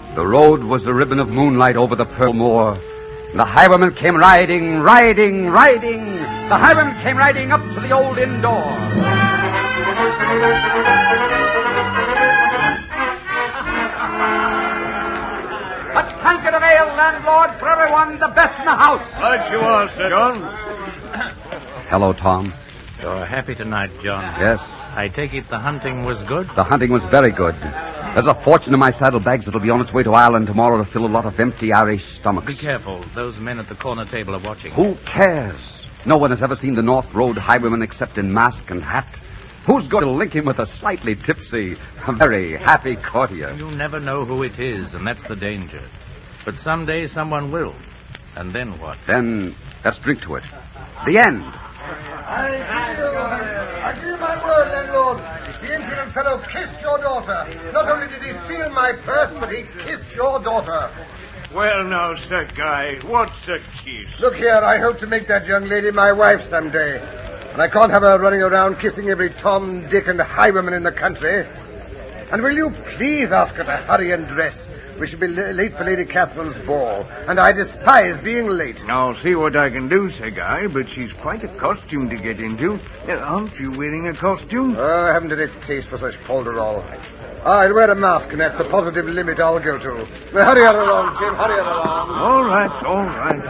The road was a ribbon of moonlight over the purple moor. The highwayman came riding. The highwayman came riding up to the old inn door. A tankard of ale, landlord, for everyone, the best in the house. Right you are, Sir John. Hello, Tom. You're happy tonight, John. Yes. I take it the hunting was good? The hunting was very good. There's a fortune in my saddlebags that'll be on its way to Ireland tomorrow to fill a lot of empty Irish stomachs. Be careful. Those men at the corner table are watching. Who cares? No one has ever seen the North Road highwayman except in mask and hat. Who's going to link him with a slightly tipsy, very happy courtier? You never know who it is, and that's the danger. But someday someone will. And then what? Then let's drink to it. The end. I give you my word, landlord. The impudent fellow kissed your daughter. Not only did he steal my purse, but he kissed your daughter. Well, now, Sir Guy, what's a kiss? Look here, I hope to make that young lady my wife someday. And I can't have her running around kissing every Tom, Dick, and highwayman in the country. And will you please ask her to hurry and dress? We shall be late for Lady Catherine's ball, and I despise being late. I'll see what I can do, Sir Guy, but she's quite a costume to get into. Aren't you wearing a costume? Oh, I haven't any taste for such folderol. I'll wear a mask, and that's the positive limit I'll go to. Hurry her along, Tim, hurry her along. All right.